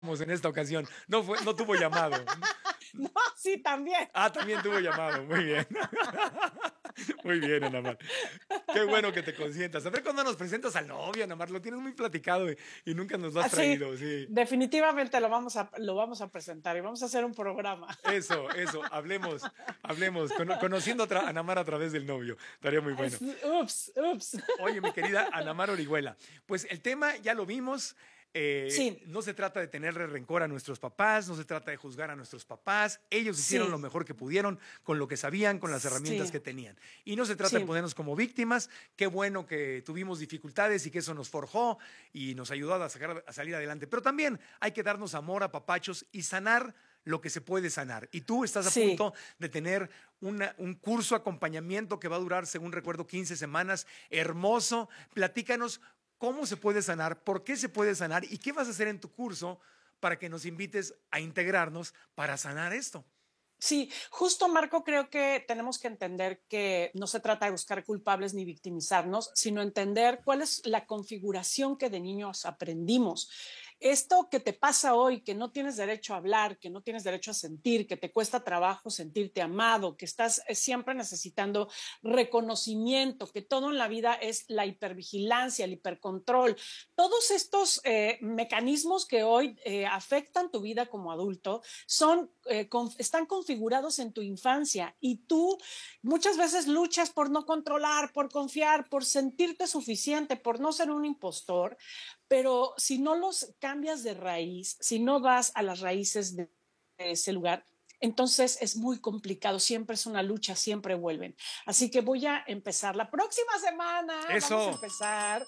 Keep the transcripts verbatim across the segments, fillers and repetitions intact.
en esta ocasión. No fue, no tuvo llamado. No, sí, también. Ah, también tuvo llamado. Muy bien. Muy bien, Ana Mar. Qué bueno que te consientas. A ver cuándo nos presentas al novio, Ana Mar. Lo tienes muy platicado y, y nunca nos lo has Así, traído. Sí. definitivamente lo vamos, a, lo vamos a presentar y vamos a hacer un programa. Eso, eso. Hablemos, hablemos. Cono- conociendo a tra- Ana Mar a través del novio. Estaría muy bueno. Ups, ups. Oye, mi querida Ana Mar Orihuela, pues el tema ya lo vimos. Eh, Sí, no se trata de tenerle rencor a nuestros papás, no se trata de juzgar a nuestros papás. Ellos hicieron lo sí, mejor que pudieron con lo que sabían, con las herramientas sí, que tenían. Y no se trata de sí, ponernos como víctimas. Qué bueno que tuvimos dificultades y que eso nos forjó y nos ayudó a, sacar, a salir adelante. Pero también hay que darnos amor a papachos y sanar lo que se puede sanar. Y tú estás a sí. punto de tener una, un curso acompañamiento que va a durar, según recuerdo, quince semanas. Hermoso. Platícanos cómo se puede sanar, por qué se puede sanar y qué vas a hacer en tu curso para que nos invites a integrarnos para sanar esto. Sí, justo Marco, creo que tenemos que entender que no se trata de buscar culpables ni victimizarnos, sino entender cuál es la configuración que de niños aprendimos. Esto que te pasa hoy, que no tienes derecho a hablar, que no tienes derecho a sentir, que te cuesta trabajo sentirte amado, que estás siempre necesitando reconocimiento, que todo en la vida es la hipervigilancia, el hipercontrol, todos estos eh, mecanismos que hoy eh, afectan tu vida como adulto son, eh, con, están configurados en tu infancia y tú muchas veces luchas por no controlar, por confiar, por sentirte suficiente, por no ser un impostor, pero si no los cambias de raíz, si no vas a las raíces de ese lugar, entonces es muy complicado, siempre es una lucha, siempre vuelven. Así que voy a empezar la próxima semana, vamos a Eso. empezar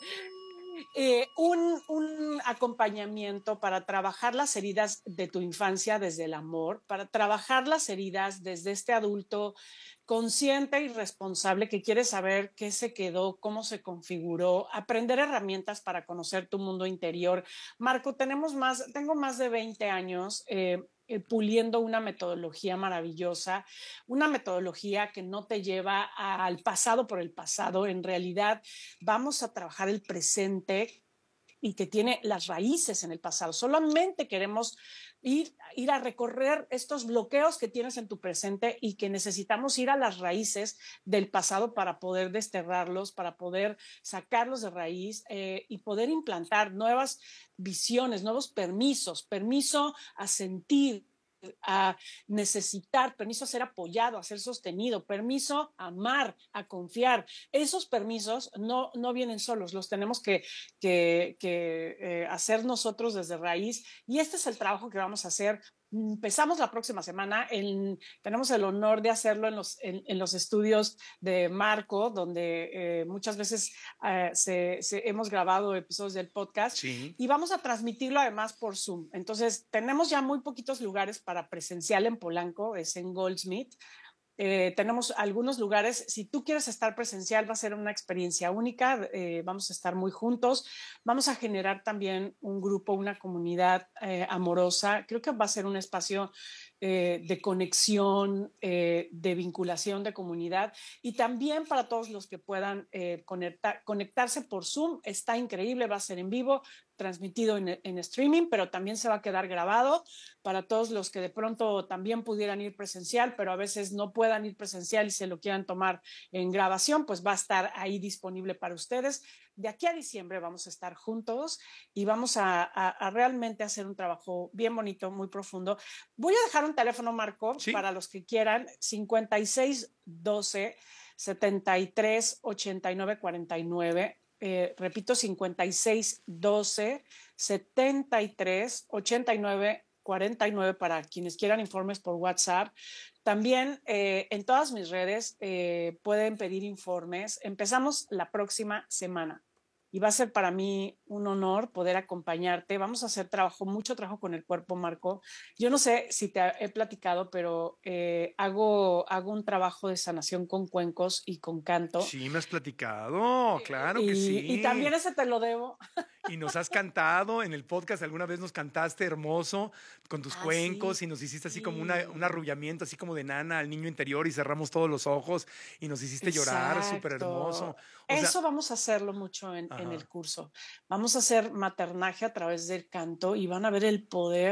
eh, un, un, acompañamiento para trabajar las heridas de tu infancia desde el amor, para trabajar las heridas desde este adulto consciente y responsable que quiere saber qué se quedó, cómo se configuró, aprender herramientas para conocer tu mundo interior. Marco, tenemos más, tengo más de veinte años eh, eh, puliendo una metodología maravillosa, una metodología que no te lleva a, al pasado por el pasado. En realidad, vamos a trabajar el presente y que tiene las raíces en el pasado. Solamente queremos ir, ir a recorrer estos bloqueos que tienes en tu presente y que necesitamos ir a las raíces del pasado para poder desterrarlos, para poder sacarlos de raíz eh, y poder implantar nuevas visiones, nuevos permisos, permiso a sentir, a necesitar, permiso a ser apoyado, a ser sostenido, permiso a amar, a confiar. Esos permisos no, no vienen solos, los tenemos que, que, que eh, hacer nosotros desde raíz y este es el trabajo que vamos a hacer. Empezamos la próxima semana, en, tenemos el honor de hacerlo en los, en, en los estudios de Marco, donde eh, muchas veces eh, se, se, hemos grabado episodios del podcast Sí. y vamos a transmitirlo además por Zoom. Entonces, tenemos ya muy poquitos lugares para presencial en Polanco, es en Goldsmith. Eh, tenemos algunos lugares, si tú quieres estar presencial va a ser una experiencia única, eh, vamos a estar muy juntos, vamos a generar también un grupo, una comunidad eh, amorosa, creo que va a ser un espacio eh, de conexión, eh, de vinculación, de comunidad y también para todos los que puedan eh, conectar, conectarse por Zoom, está increíble, va a ser en vivo, transmitido en, en streaming, pero también se va a quedar grabado para todos los que de pronto también pudieran ir presencial, pero a veces no puedan ir presencial y se lo quieran tomar en grabación, pues va a estar ahí disponible para ustedes. De aquí a diciembre vamos a estar juntos y vamos a, a, a realmente hacer un trabajo bien bonito, muy profundo. Voy a dejar un teléfono, Marco, Sí. para los que quieran, cincuenta y seis doce setenta y tres ochenta y nueve cuarenta y nueve. Eh, repito, cincuenta y seis doce setenta y tres ochenta y nueve cuarenta y nueve para quienes quieran informes por WhatsApp. También eh, en todas mis redes eh, pueden pedir informes. Empezamos la próxima semana y va a ser para mí un honor poder acompañarte. Vamos a hacer trabajo, mucho trabajo con el cuerpo, Marco. Yo no sé si te he platicado, pero eh, hago, hago un trabajo de sanación con cuencos y con canto. Sí, me has platicado. Claro que Y, y sí. también ese te lo debo. Y nos has cantado en el podcast, alguna vez nos cantaste hermoso con tus Ah, cuencos sí. y nos hiciste así como una, un Sí. arrullamiento, así como de nana al niño interior y cerramos todos los ojos y nos hiciste llorar, súper hermoso. Exacto. O sea, Eso vamos a hacerlo mucho en, en el ajá. curso. Vamos vamos a hacer maternaje a través del canto y van a ver el poder